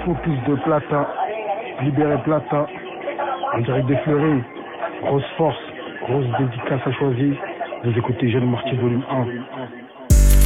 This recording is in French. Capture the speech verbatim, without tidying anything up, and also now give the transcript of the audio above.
focus de Plata, libérer Plata, en direct des Fleuris, grosse force, grosse dédicace à choisir. Vous écoutez Jeune Martyr volume un.